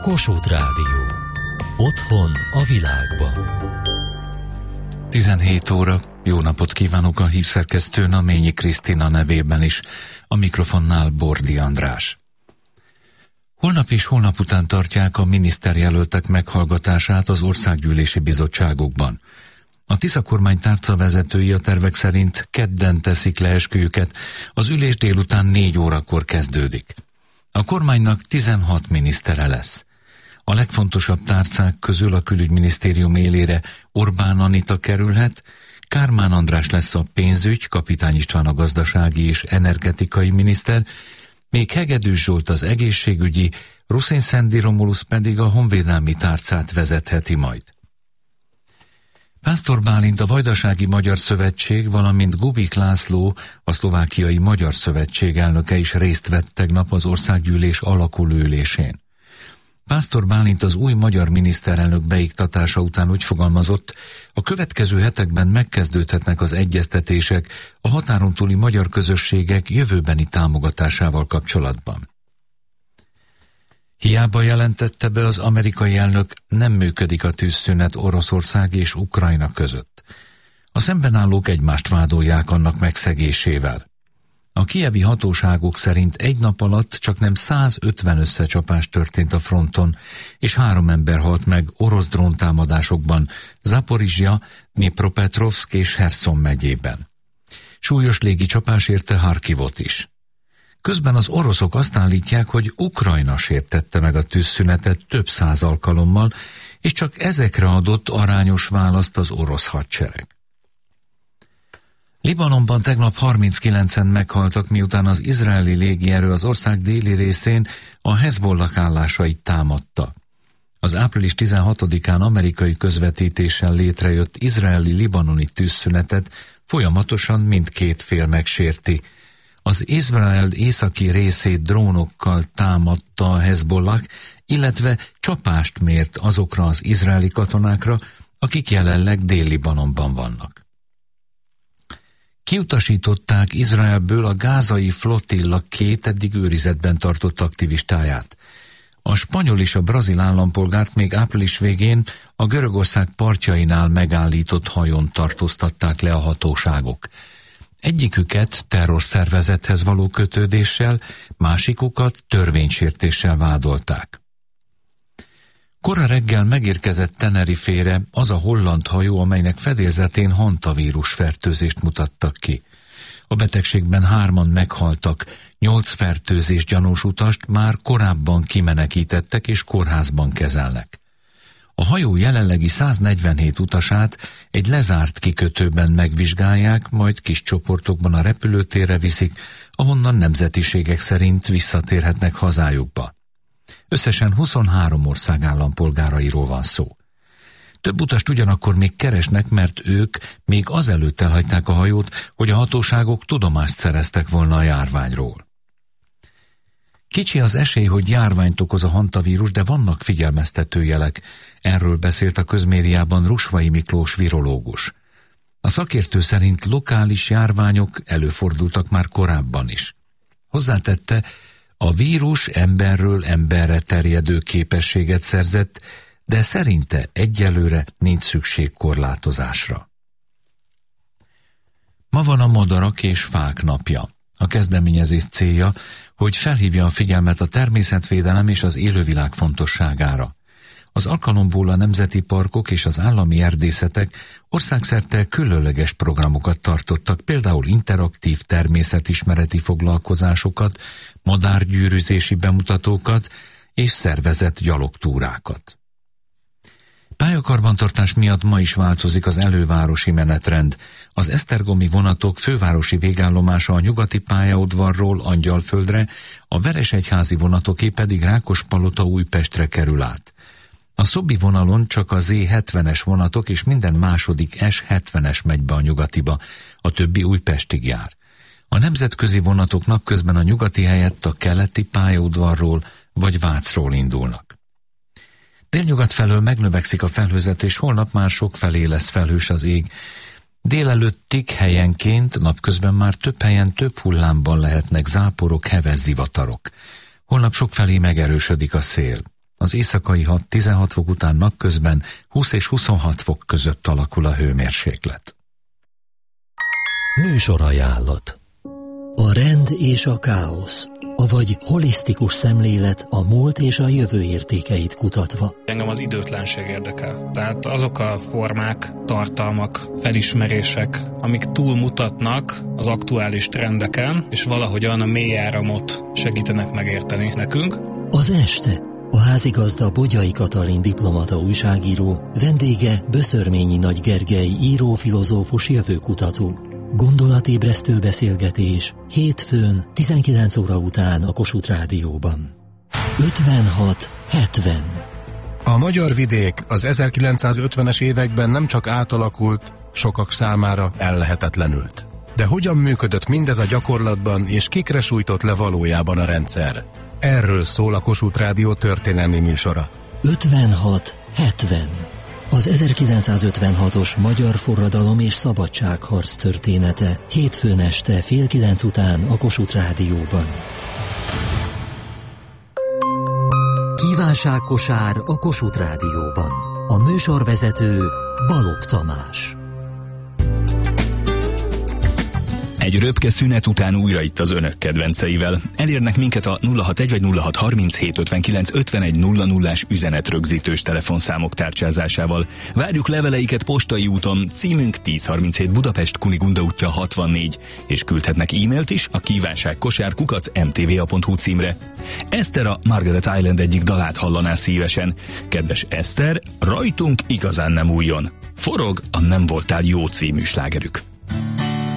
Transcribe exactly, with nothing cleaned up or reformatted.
Kossuth Rádió. Otthon a világban. tizenhét óra. Jó napot kívánok a hírszerkesztő Naményi Krisztina nevében is. A mikrofonnál Bordi András. Holnap és holnap után tartják a miniszterjelöltek meghallgatását az országgyűlési bizottságokban. A Tisza kormány tárcavezetői a tervek szerint kedden teszik le esküjüket, az ülés délután négy órakor kezdődik. A kormánynak tizenhat minisztere lesz. A legfontosabb tárcák közül a külügyminisztérium élére Orbán Anita kerülhet, Kármán András lesz a pénzügy, Kapitány István a gazdasági és energetikai miniszter, még Hegedűs Zsolt az egészségügyi, Ruszén Szendi Romulusz pedig a honvédelmi tárcát vezetheti majd. Pásztor Bálint a Vajdasági Magyar Szövetség, valamint Gubik László, a Szlovákiai Magyar Szövetség elnöke is részt vett tegnap az országgyűlés alakuló ülésén. Pásztor Bálint az új magyar miniszterelnök beiktatása után úgy fogalmazott, a következő hetekben megkezdődhetnek az egyeztetések a határon túli magyar közösségek jövőbeni támogatásával kapcsolatban. Hiába jelentette be az amerikai elnök, nem működik a tűzszünet Oroszország és Ukrajna között. A szembenállók egymást vádolják annak megszegésével. A kijevi hatóságok szerint egy nap alatt csaknem százötven összecsapás történt a fronton, és három ember halt meg orosz dróntámadásokban Zaporizsja, Dnipropetrovszk és Herszon megyében. Súlyos légicsapás érte Harkivot is. Közben az oroszok azt állítják, hogy Ukrajna sértette meg a tűzszünetet több száz alkalommal, és csak ezekre adott arányos választ az orosz hadsereg. Libanonban tegnap harminckilencen meghaltak, miután az izraeli légierő az ország déli részén a Hezbollah állásait támadta. Az április tizenhatodikán amerikai közvetítéssel létrejött izraeli-libanoni tűzszünetet folyamatosan mindkét fél megsérti. Az Izrael északi részét drónokkal támadta a Hezbollah, illetve csapást mért azokra az izraeli katonákra, akik jelenleg Dél-Libanonban vannak. Kiutasították Izraelből a gázai flottilla két eddig őrizetben tartott aktivistáját. A spanyol és a brazil állampolgárt még április végén a Görögország partjainál megállított hajón tartóztatták le a hatóságok. Egyiküket terrorszervezethez való kötődéssel, másikukat törvénysértéssel vádolták. Kora reggel megérkezett Tenerifére az a holland hajó, amelynek fedélzetén hantavírus fertőzést mutattak ki. A betegségben hárman meghaltak, nyolc fertőzés gyanús utast már korábban kimenekítettek és kórházban kezelnek. A hajó jelenlegi száznegyvenhét utasát egy lezárt kikötőben megvizsgálják, majd kis csoportokban a repülőtérre viszik, ahonnan nemzetiségek szerint visszatérhetnek hazájukba. Összesen huszonhárom ország állampolgárairól van szó. Több utast ugyanakkor még keresnek, mert ők még azelőtt elhagyták a hajót, hogy a hatóságok tudomást szereztek volna a járványról. Kicsi az esély, hogy járványt okoz a hantavírus, de vannak figyelmeztető jelek. Erről beszélt a közmédiában Rusvai Miklós virológus. A szakértő szerint lokális járványok előfordultak már korábban is. Hozzátette, a vírus emberről emberre terjedő képességet szerzett, de szerinte egyelőre nincs szükség korlátozásra. Ma van a madarak és fák napja. A kezdeményezés célja, hogy felhívja a figyelmet a természetvédelem és az élővilág fontosságára. Az alkalomból a nemzeti parkok és az állami erdészetek országszerte különleges programokat tartottak, például interaktív természetismereti foglalkozásokat, madárgyűrűzési bemutatókat és szervezett gyalogtúrákat. Pályakarbantartás miatt ma is változik az elővárosi menetrend. Az esztergomi vonatok fővárosi végállomása a nyugati pályaudvarról Angyalföldre, a veresegyházi vonatoké pedig Rákospalota Újpestre kerül át. A Szobi vonalon csak a zé hetvenes vonatok és minden második es hetvenes megy be a nyugatiba, a többi Újpestig jár. A nemzetközi vonatok napközben a nyugati helyett a keleti pályaudvarról vagy Vácról indulnak. Délnyugat felől megnövekszik a felhőzet, és holnap már sok felé lesz felhős az ég. Délelőttig helyenként, napközben már több helyen több hullámban lehetnek záporok, heves zivatarok. Holnap sokfelé megerősödik a szél. az éjszakai hat tizenhat fok után napközben húsz és huszonhat fok között alakul a hőmérséklet. Műsorajánlat. A rend és a káosz, avagy holisztikus szemlélet a múlt és a jövő értékeit kutatva. Engem az időtlenség érdekel. Tehát azok a formák, tartalmak, felismerések, amik túlmutatnak az aktuális trendeken, és valahogyan a mély áramot segítenek megérteni nekünk. Az este. A házigazda Bogyai Katalin diplomata újságíró, vendége Böszörményi Nagy Gergely író-filozófus jövőkutató. Gondolatébresztő beszélgetés hétfőn tizenkilenc óra után a Kossuth Rádióban. ötvenhat hetven. A magyar vidék az ezerkilencszázötvenes években nem csak átalakult, sokak számára ellehetetlenült. De hogyan működött mindez a gyakorlatban, és kikre sújtott le valójában a rendszer? Erről szól a Kossuth Rádió történelmi műsora. ötvenhat hetven. Az ezerkilencszázötvenhatos magyar forradalom és szabadságharc története hétfőn este fél kilenc után a Kossuth Rádióban. Kívánságkosár a Kossuth Rádióban. A műsorvezető Balogh Tamás. Egy röpke szünet után újra itt az önök kedvenceivel. Elérnek minket a nulla hatvanegy vagy nulla hatszázharminchét ötvenkilenc ötvenegy nulla nullás üzenetrögzítős telefonszámok tárcsázásával. Várjuk leveleiket postai úton, címünk tíz harminchét Budapest, Kunigunda útja hatvannégy, és küldhetnek e-mailt is a kívánságkosár kukac em té vé á pont hú címre. Eszter a Margaret Island egyik dalát hallaná szívesen. Kedves Eszter, rajtunk igazán nem újjon. Forog a Nem voltál jó című slágerük.